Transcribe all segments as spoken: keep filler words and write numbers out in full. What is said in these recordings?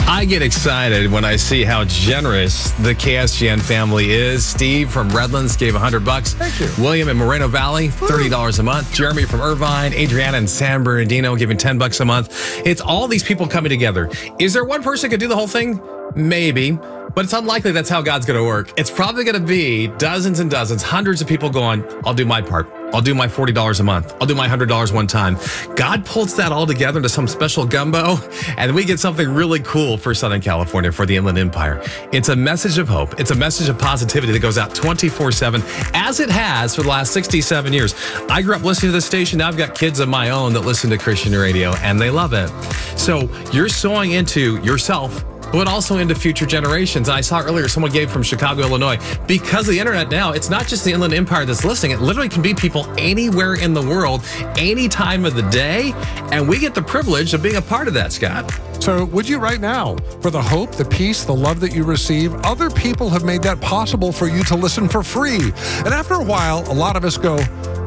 I get excited when I see how generous the K S G N family is. Steve from Redlands gave one hundred bucks. Thank you. William in Moreno Valley, thirty dollars a month. Jeremy from Irvine, Adriana in San Bernardino giving ten bucks a month. It's all these people coming together. Is there one person who could do the whole thing? Maybe, but it's unlikely that's how God's going to work. It's probably going to be dozens and dozens, hundreds of people going, I'll do my part. I'll do my forty dollars a month. I'll do my one hundred dollars one time. God pulls that all together into some special gumbo, and we get something really cool for Southern California, for the Inland Empire. It's a message of hope. It's a message of positivity that goes out twenty-four seven, as it has for the last sixty-seven years. I grew up listening to this station. Now I've got kids of my own that listen to Christian radio, and they love it. So you're sowing into yourself, but also into future generations. And I saw earlier someone gave from Chicago, Illinois. Because of the internet now, it's not just the Inland Empire that's listening. It literally can be people anywhere in the world, any time of the day. And we get the privilege of being a part of that, Scott. So would you right now, for the hope, the peace, the love that you receive, other people have made that possible for you to listen for free. And after a while, a lot of us go,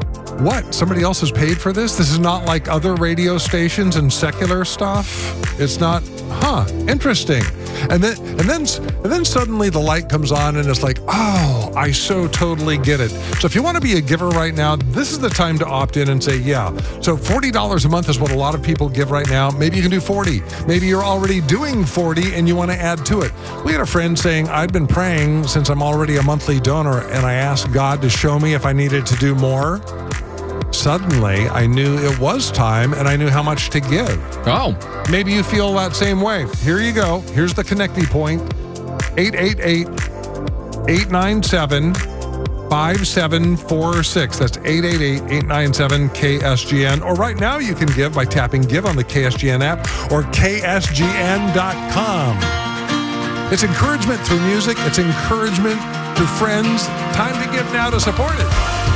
what? Somebody else has paid for this? This is not like other radio stations and secular stuff? It's not, huh, interesting. And then and then and then suddenly the light comes on and it's like, oh, I so totally get it. So if you want to be a giver right now, this is the time to opt in and say, yeah. So forty dollars a month is what a lot of people give right now. Maybe you can do forty. Maybe you're already doing forty and you want to add to it. We had a friend saying, I've been praying since I'm already a monthly donor, and I asked God to show me if I needed to do more. Suddenly, I knew it was time, and I knew how much to give. Oh. Maybe you feel that same way. Here you go. Here's the connecting point. eight eight eight, eight nine seven, five seven four six. That's eight eight eight, eight nine seven, K S G N. Or right now you can give by tapping Give on the K S G N app or K S G N dot com. It's encouragement through music. It's encouragement through friends. Time to give now to support it.